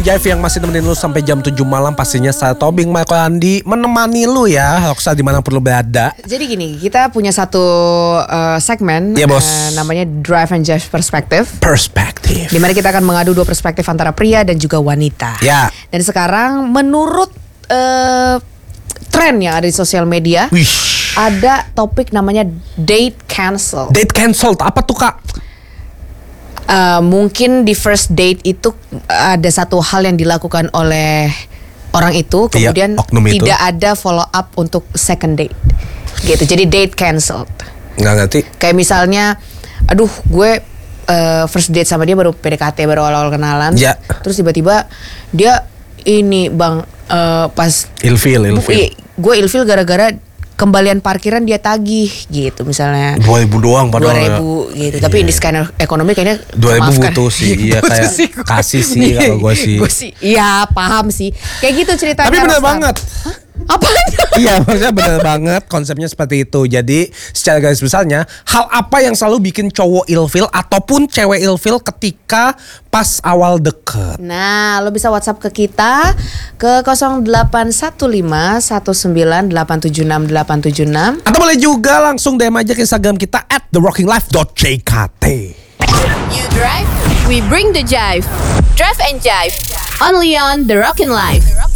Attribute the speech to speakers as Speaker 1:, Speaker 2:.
Speaker 1: Jive yang masih nemenin lu sampai jam 7 malam pastinya saya Tobing Michael Andi menemani lu ya Hoxa dimanapun lu berada.
Speaker 2: Jadi gini, kita punya satu segmen
Speaker 1: Iya, Bos.
Speaker 2: namanya Drive and Jive Perspective.
Speaker 1: Perspektif.
Speaker 2: Di mana kita akan mengadu dua perspektif antara pria dan juga wanita.
Speaker 1: Ya.
Speaker 2: Dan sekarang menurut tren yang ada di sosial media,
Speaker 1: Wish.
Speaker 2: ada topik namanya date cancel.
Speaker 1: Date cancelled apa tuh Kak?
Speaker 2: Mungkin di first date itu ada satu hal yang dilakukan oleh orang itu, kemudian
Speaker 1: oknum itu.
Speaker 2: tidak ada follow up untuk second date, gitu. Jadi date cancelled.
Speaker 1: Nggak ngerti.
Speaker 2: Kayak misalnya, aduh gue first date sama dia baru PDKT, baru awal-awal kenalan.
Speaker 1: Ya.
Speaker 2: Terus tiba-tiba dia ini bang pas
Speaker 1: Ilfil.
Speaker 2: gue ilfil gara-gara kembalian parkiran dia tagih gitu misalnya.
Speaker 1: 2.000 doang padahal.
Speaker 2: 2.000 gitu. Tapi in this kind of ekonomi kayaknya
Speaker 1: 2.000
Speaker 2: maafkan.
Speaker 1: butuh sih. Iya
Speaker 2: Butuh
Speaker 1: kayak
Speaker 2: sih.
Speaker 1: kasih sih kalau gue sih.
Speaker 2: Gue sih iya paham sih. Kayak gitu ceritanya.
Speaker 1: Tapi bener
Speaker 2: Rostan.
Speaker 1: banget.
Speaker 2: Hah? Apanya?
Speaker 1: Iya maksudnya bener banget konsepnya seperti itu. Jadi secara garis besarnya hal apa yang selalu bikin cowok ilfil ataupun cewek ilfil ketika pas awal deket.
Speaker 2: Nah, lo bisa WhatsApp ke kita ke 081519876876.
Speaker 1: Atau boleh juga langsung DM aja ke Instagram kita @therockinglife.jkt.
Speaker 3: You drive, we bring the jive. Drive and jive. Only on The Rockin' Life.